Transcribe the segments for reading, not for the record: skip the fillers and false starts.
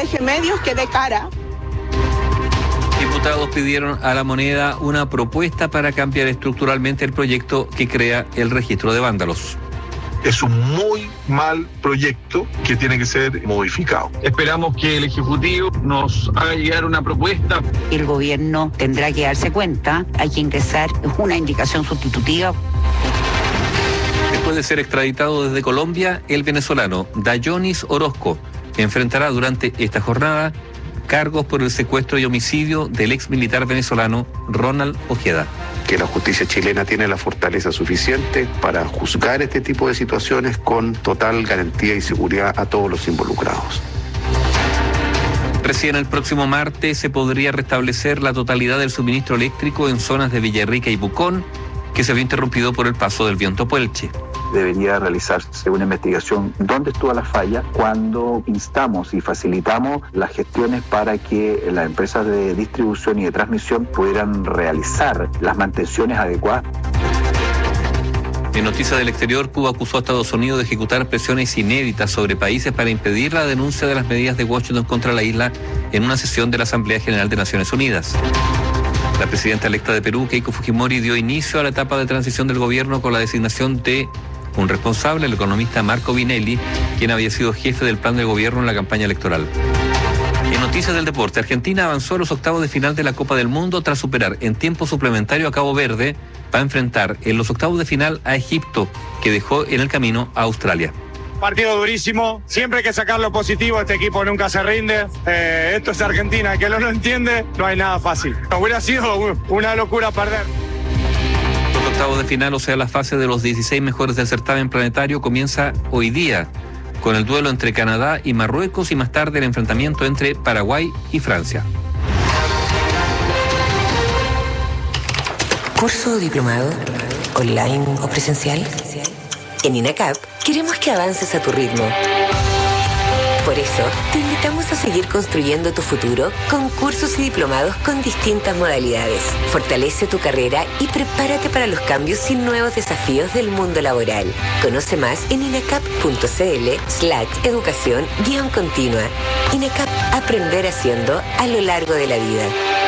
deje medios, que dé cara. Diputados pidieron a la Moneda una propuesta para cambiar estructuralmente el proyecto que crea el registro de vándalos. Es un muy mal proyecto que tiene que ser modificado. Esperamos que el Ejecutivo nos haga llegar una propuesta. El gobierno tendrá que darse cuenta, hay que ingresar una indicación sustitutiva. Después de ser extraditado desde Colombia, el venezolano Dayonis Orozco enfrentará durante esta jornada cargos por el secuestro y homicidio del ex militar venezolano Ronald Ojeda. Que la justicia chilena tiene la fortaleza suficiente para juzgar este tipo de situaciones con total garantía y seguridad a todos los involucrados. Recién el próximo martes se podría restablecer la totalidad del suministro eléctrico en zonas de Villarrica y Pucón, que se vio interrumpido por el paso del viento Puelche. Debería realizarse una investigación dónde estuvo la falla cuando instamos y facilitamos las gestiones para que las empresas de distribución y de transmisión pudieran realizar las mantenciones adecuadas. En noticias del exterior, Cuba acusó a Estados Unidos de ejecutar presiones inéditas sobre países para impedir la denuncia de las medidas de Washington contra la isla en una sesión de la Asamblea General de Naciones Unidas. La presidenta electa de Perú, Keiko Fujimori, dio inicio a la etapa de transición del gobierno con la designación de un responsable, el economista Marco Vinelli, quien había sido jefe del plan de gobierno en la campaña electoral. En noticias del deporte, Argentina avanzó a los octavos de final de la Copa del Mundo tras superar en tiempo suplementario a Cabo Verde para enfrentar en los octavos de final a Egipto, que dejó en el camino a Australia. Partido durísimo, siempre hay que sacar lo positivo, este equipo nunca se rinde. Esto es Argentina, que no lo entiende, no hay nada fácil. Hubiera sido una locura perder. Los octavos de final, o sea, la fase de los 16 mejores del certamen planetario, comienza hoy día con el duelo entre Canadá y Marruecos y más tarde el enfrentamiento entre Paraguay y Francia. ¿Curso o diplomado? ¿Online o presencial? En INACAP queremos que avances a tu ritmo. Por eso, te invitamos a seguir construyendo tu futuro con cursos y diplomados con distintas modalidades. Fortalece tu carrera y prepárate para los cambios y nuevos desafíos del mundo laboral. Conoce más en inacap.cl/educación-continua. INACAP, aprender haciendo a lo largo de la vida.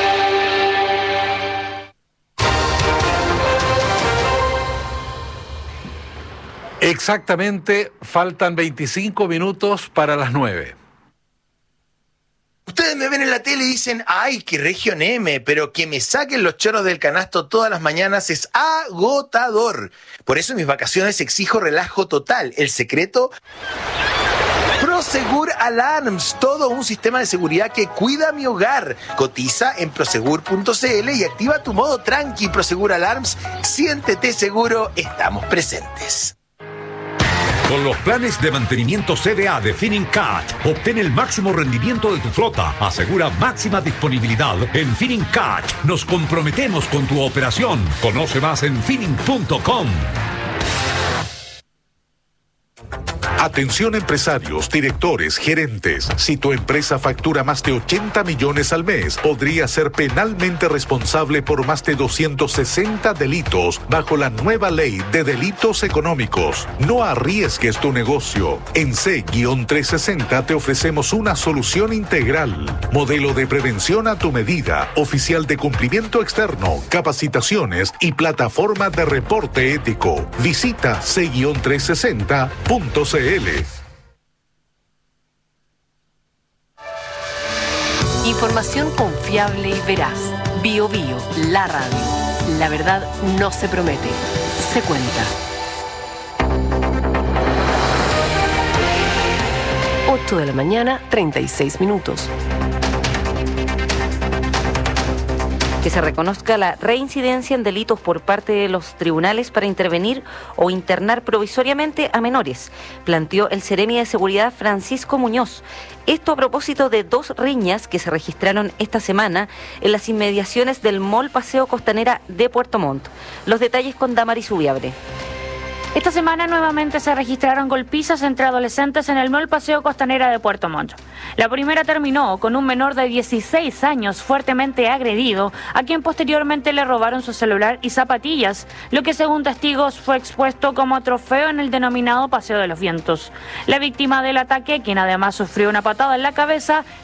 Exactamente, faltan 25 minutos para las 9. Ustedes me ven en la tele y dicen, ¡ay, qué región M! Pero que me saquen los chorros del canasto todas las mañanas es agotador. Por eso en mis vacaciones exijo relajo total. El secreto... Prosegur Alarms, todo un sistema de seguridad que cuida mi hogar. Cotiza en prosegur.cl y activa tu modo tranqui. Prosegur Alarms, siéntete seguro, estamos presentes. Con los planes de mantenimiento CDA de Finincat, obtén el máximo rendimiento de tu flota. Asegura máxima disponibilidad. En Finincat nos comprometemos con tu operación. Conoce más en Finin.com. Atención empresarios, directores, gerentes. Si tu empresa factura más de 80 millones al mes, podría ser penalmente responsable por más de 260 delitos bajo la nueva ley de delitos económicos. No arriesgues tu negocio. En C-360 te ofrecemos una solución integral. Modelo de prevención a tu medida, oficial de cumplimiento externo, capacitaciones y plataforma de reporte ético. Visita C-360.cl. Información confiable y veraz. Bio Bio, la radio. La verdad no se promete, se cuenta. 8 de la mañana, 36 minutos. Que se reconozca la reincidencia en delitos por parte de los tribunales para intervenir o internar provisoriamente a menores, planteó el Seremi de Seguridad Francisco Muñoz. Esto a propósito de 2 riñas que se registraron esta semana en las inmediaciones del Mall Paseo Costanera de Puerto Montt. Los detalles con Damaris Ubiabre. Esta semana nuevamente se registraron golpizas entre adolescentes en el Mall Paseo Costanera de Puerto Montt. La primera terminó con un menor de 16 años fuertemente agredido, a quien posteriormente le robaron su celular y zapatillas, lo que según testigos fue expuesto como trofeo en el denominado Paseo de los Vientos. La víctima del ataque, quien además sufrió una patada en la cabeza,